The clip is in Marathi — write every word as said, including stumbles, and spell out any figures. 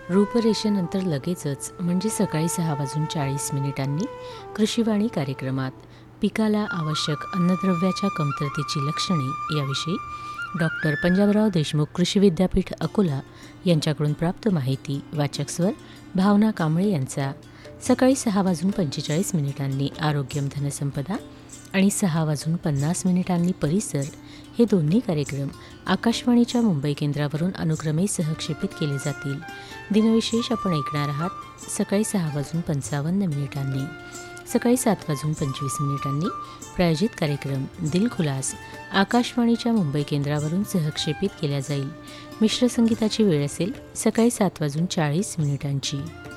रूपरेषेनंतर लगेचच म्हणजे सकाळी सहा वाजून चाळीस मिनिटांनी कृषीवाणी कार्यक्रमात पिकाला आवश्यक अन्नद्रव्याच्या कमतरतेची लक्षणे याविषयी डॉक्टर पंजाबराव देशमुख कृषी विद्यापीठ अकोला यांच्याकडून प्राप्त माहिती. वाचक स्वर भावना कांबळे यांचा. सकाळी सहा वाजून पंचेचाळीस मिनिटांनी आरोग्यम धनसंपदा आणि सहा वाजून पन्नास मिनिटांनी परिसर हे दोन्ही कार्यक्रम आकाशवाणीच्या मुंबई केंद्रावरून अनुक्रमे सहक्षेपित केले जातील. दिनविशेष आपण ऐकणार आहात सकाळी सहा वाजून पंचावन्न मिनिटांनी. सकाळी सात वाजून पंचवीस मिनिटांनी प्रायोजित कार्यक्रम दिलखुलास आकाशवाणीच्या मुंबई केंद्रावरून सहक्षेपित केला जाईल. मिश्र संगीताची वेळ असेल सकाळी सात वाजून चाळीस मिनिटांची.